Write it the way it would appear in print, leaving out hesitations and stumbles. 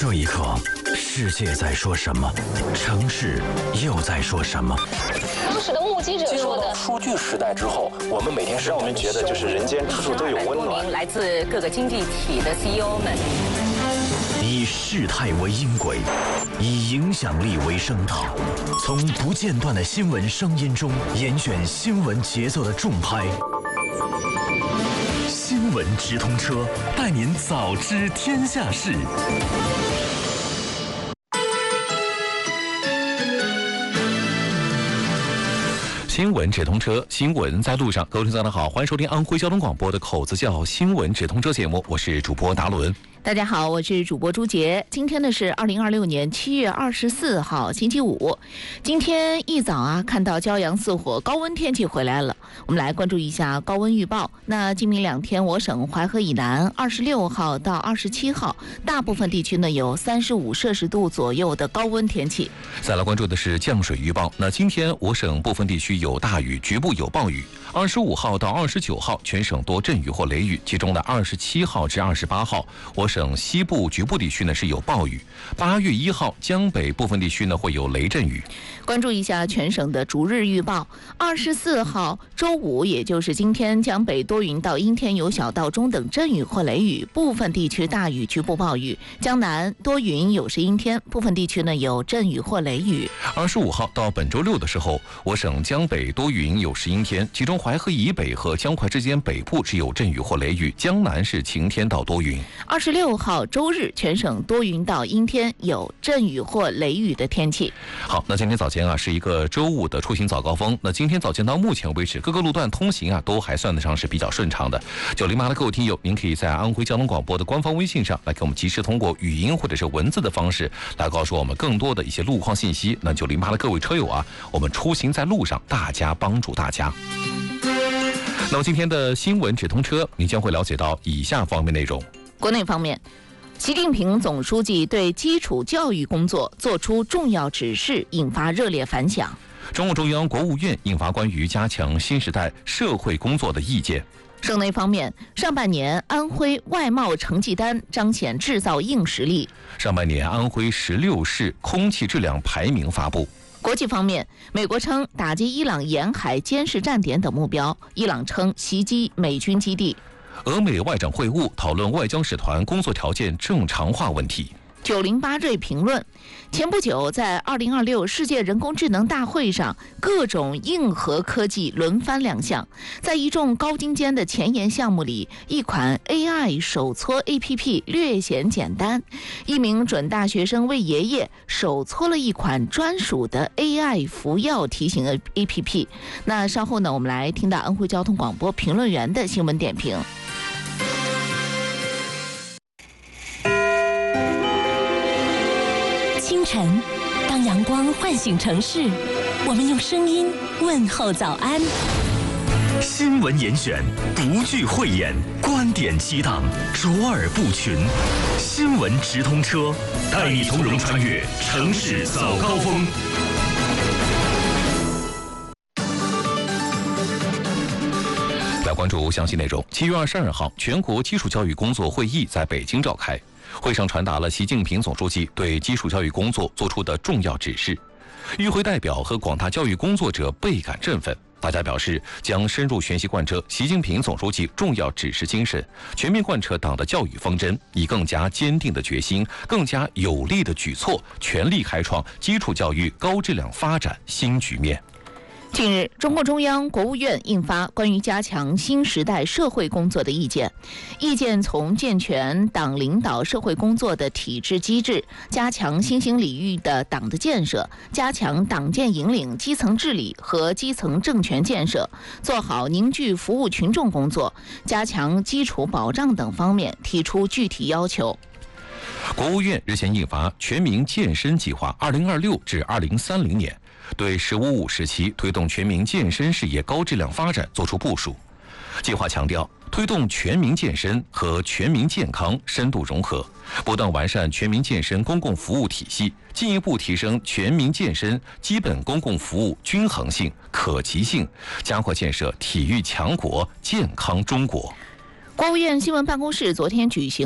这一刻，世界在说什么？城市又在说什么？ 当时的目击者说的。 数据时代之后，我们每天让我们觉得就是人间处处都有温暖。 来自各个经济体的 CEO 们， 以事态为音轨，以影响力为声道，从不间断的新闻声音中严选新闻节奏的重拍。新闻直通车，带您早知天下事。 新闻直通车，新闻在路上。各位听众大家好，欢迎收听安徽交通广播的口子叫新闻直通车节目，我是主播达伦。 大家好，我是主播朱杰。今天呢是2026年7月24号，星期五。今天一早看到骄阳似火，高温天气回来了。我们来关注一下高温预报。那今明两天，我省淮河以南26号到27号，大部分地区呢有35摄氏度左右的高温天气。 再来关注的是降水预报。那今天我省部分地区有大雨，局部有暴雨。25号到29号，全省多阵雨或雷雨，其中的27号至28号，我省西部局部地区呢是有暴雨。8月1号，江北部分地区呢会有雷阵雨。 关注一下全省的逐日预报。24号周五，也就是今天，江北多云到阴天，有小到中等阵雨或雷雨，部分地区大雨，局部暴雨。江南多云有时阴天，部分地区呢有阵雨或雷雨。 25号到本周六的时候，我省江北多云有时阴天，其中淮河以北和江淮之间北部只有阵雨或雷雨，江南是晴天到多云。 26号周日，全省多云到阴天，有阵雨或雷雨的天气。 好，那今天早间是一个周五的出行早高峰。那今天早间到目前为止，各个路段通行都还算得上是比较顺畅的。908的各位听友，您可以在安徽交通广播的官方微信上来给我们及时通过语音或者是文字的方式来告诉我们更多的一些路况信息。那908的各位车友我们出行在路上，大家帮助大家。那么今天的新闻直通车，您将会了解到以下方面内容。 国内方面，习近平总书记对基础教育工作作出重要指示，引发热烈反响。 中共中央、国务院印发关于加强新时代社会工作的意见。 省内方面，上半年安徽外贸成绩单彰显制造硬实力。 上半年安徽16市空气质量排名发布。 国际方面，美国称打击伊朗沿海监视站点等目标，伊朗称袭击美军基地。 俄美外长会晤讨论外交使团工作条件正常化问题。 908瑞评论：前不久在2026世界人工智能大会上，各种硬核科技轮番亮相。在一众高精尖的前沿项目里，一款 AI 手搓 APP 略显简单。一名准大学生为爷爷手搓了一款专属的 AI 服药提醒 APP。那稍后呢，我们来听到安徽交通广播评论员的新闻点评。 清晨，当阳光唤醒城市，我们用声音问候早安。 新闻严选，不惧讳言，观点激荡，卓尔不群。新闻直通车，带你从容穿越城市早高峰。 来关注详细内容。7月22号，全国基础教育工作会议在北京召开。会上传达了习近平总书记对基础教育工作作出的重要指示，与会代表和广大教育工作者倍感振奋。大家表示，将深入学习贯彻习近平总书记重要指示精神，全面贯彻党的教育方针，以更加坚定的决心、更加有力的举措，全力开创基础教育高质量发展新局面。 近日，中共中央、国务院印发关于加强新时代社会工作的意见。意见从健全党领导社会工作的体制机制，加强新兴领域的党的建设，加强党建引领基层治理和基层政权建设，做好凝聚服务群众工作，加强基础保障等方面提出具体要求。 国务院日前印发《全民健身计划（2026至2030年）》，对“15+5”时期推动全民健身事业高质量发展作出部署。计划强调，推动全民健身和全民健康深度融合，不断完善全民健身公共服务体系，进一步提升全民健身基本公共服务均衡性、可及性，加快建设体育强国、健康中国。 国务院新闻办公室昨天举行